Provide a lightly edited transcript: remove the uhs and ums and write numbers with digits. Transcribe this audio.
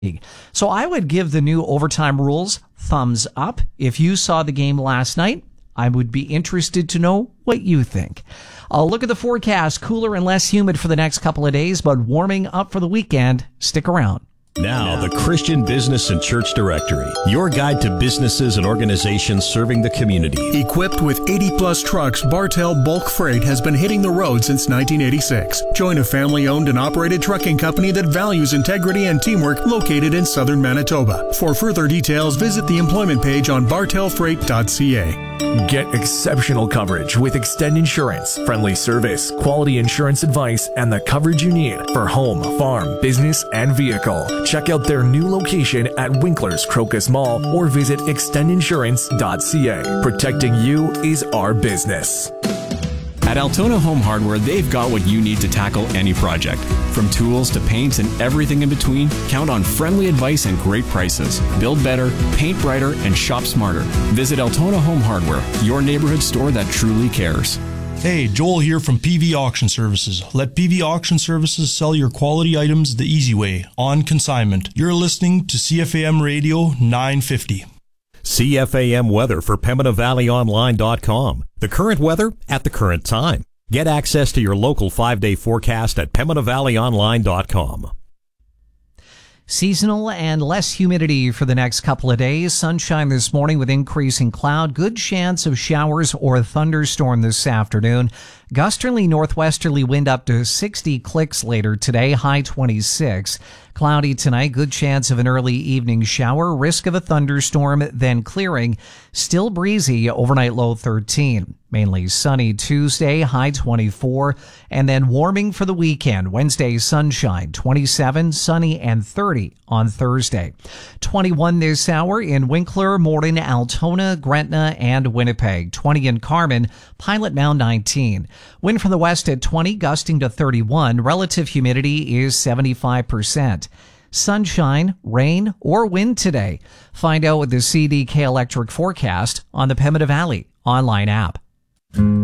So I would give the new overtime rules thumbs up. If you saw the game last night, I would be interested to know what you think. I'll look at the forecast. Cooler and less humid for the next couple of days, but warming up for the weekend. Stick around. Now, the Christian Business and Church Directory, your guide to businesses and organizations serving the community. Equipped with 80-plus trucks, Bartell Bulk Freight has been hitting the road since 1986. Join a family-owned and operated trucking company that values integrity and teamwork, located in southern Manitoba. For further details, visit the employment page on bartellfreight.ca. Get exceptional coverage with Extend Insurance. Friendly service, quality insurance advice, and the coverage you need for home, farm, business, and vehicle. Check out their new location at Winkler's Crocus Mall or visit extendinsurance.ca. Protecting you is our business. At Altona Home Hardware, they've got what you need to tackle any project. From tools to paints and everything in between, count on friendly advice and great prices. Build better, paint brighter, and shop smarter. Visit Altona Home Hardware, your neighborhood store that truly cares. Hey, Joel here from PV Auction Services. Let PV Auction Services sell your quality items the easy way, on consignment. You're listening to CFAM Radio 950. CFAM weather for PembinaValleyOnline.com. The current weather at the current time. Get access to your local 5-day forecast at PembinaValleyOnline.com. Seasonal and less humidity for the next couple of days. Sunshine this morning with increasing cloud. Good chance of showers or a thunderstorm this afternoon. Gusterly northwesterly wind up to 60 clicks later today, high 26. Cloudy tonight, good chance of an early evening shower, risk of a thunderstorm, then clearing. Still breezy, overnight low 13. Mainly sunny Tuesday, high 24, and then warming for the weekend. Wednesday, sunshine, 27, sunny, and 30 on Thursday. 21 this hour in Winkler, Morden, Altona, Gretna, and Winnipeg. 20 in Carman, Pilot Mound 19. Wind from the west at 20, gusting to 31. Relative humidity is 75%. Sunshine, rain, or wind today. Find out with the CDK Electric forecast on the Pembina Valley online app.